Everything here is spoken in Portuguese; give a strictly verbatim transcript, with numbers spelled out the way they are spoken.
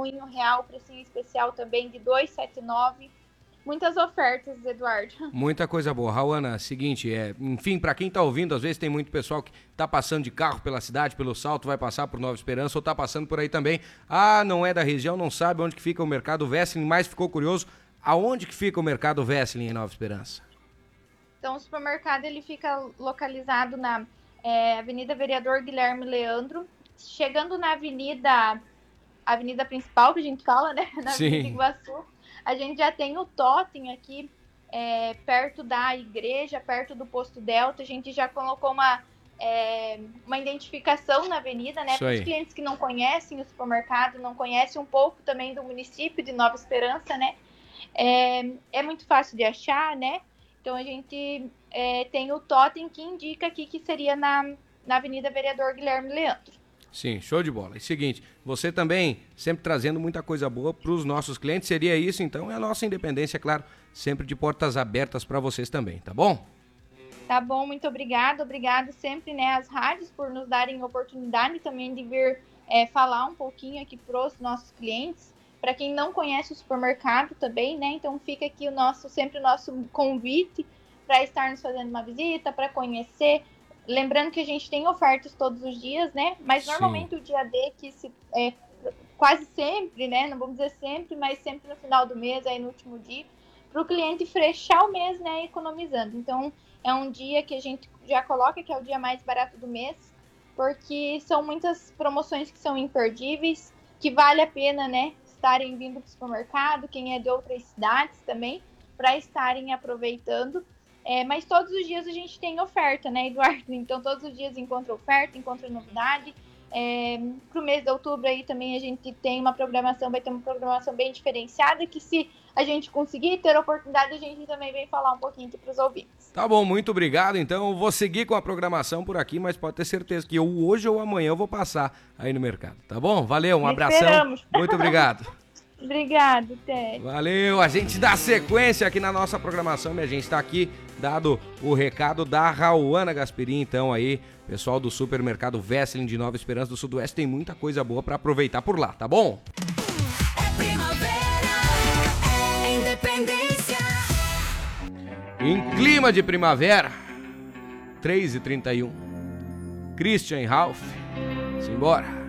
moinho real, precinho especial também de dois reais e setenta e nove centavos. Muitas ofertas, Eduardo. Muita coisa boa. Rauana, seguinte, é, enfim, para quem tá ouvindo, às vezes tem muito pessoal que tá passando de carro pela cidade, pelo Salto, vai passar por Nova Esperança ou tá passando por aí também. Ah, não é da região, não sabe onde que fica o Mercado Wesseling, mas ficou curioso, aonde que fica o Mercado Wesseling em Nova Esperança? Então, o supermercado ele fica localizado na é, Avenida Vereador Guilherme Leandro, chegando na Avenida, Avenida Principal, que a gente fala, né? Na Sim. Avenida Iguaçu. A gente já tem o Totem aqui, é, perto da igreja, perto do posto Delta. A gente já colocou uma, é, uma identificação na avenida, né? Para os clientes que não conhecem o supermercado, não conhecem um pouco também do município de Nova Esperança, né? É, é muito fácil de achar, né? Então a gente é, tem o Totem que indica aqui que seria na, na Avenida Vereador Guilherme Leandro. Sim, show de bola. E seguinte, você também sempre trazendo muita coisa boa para os nossos clientes, seria isso então? É a nossa independência, claro, sempre de portas abertas para vocês também, tá bom? Tá bom, muito obrigada. Obrigado sempre, né, às rádios por nos darem a oportunidade também de vir é, falar um pouquinho aqui para os nossos clientes. Para quem não conhece o supermercado também, né, então fica aqui o nosso, sempre o nosso convite para estar nos fazendo uma visita, para conhecer. Lembrando que a gente tem ofertas todos os dias, né? Mas normalmente Sim. o dia D, que se, é quase sempre, né? Não vamos dizer sempre, mas sempre no final do mês, aí no último dia, para o cliente fechar o mês, né? Economizando. Então, é um dia que a gente já coloca que é o dia mais barato do mês, porque são muitas promoções que são imperdíveis, que vale a pena, né? Estarem vindo para o supermercado, quem é de outras cidades também, para estarem aproveitando. É, mas todos os dias a gente tem oferta, né, Eduardo? Então, todos os dias encontra oferta, encontra novidade. É, para o mês de outubro aí também a gente tem uma programação, vai ter uma programação bem diferenciada, que se a gente conseguir ter a oportunidade, a gente também vem falar um pouquinho aqui para os ouvintes. Tá bom, muito obrigado. Então, eu vou seguir com a programação por aqui, mas pode ter certeza que eu, hoje ou amanhã eu vou passar aí no mercado, tá bom? Valeu, um abração. Esperamos. Muito obrigado. Obrigado, Ted. Valeu, a gente dá sequência aqui na nossa programação, minha gente, tá aqui dado o recado da Rauana Gasperim, então aí, pessoal do supermercado Wesseling de Nova Esperança do Sudoeste, tem muita coisa boa pra aproveitar por lá, tá bom? É primavera, é independência. Em clima de primavera, três e trinta e um, Christian Ralph, simbora.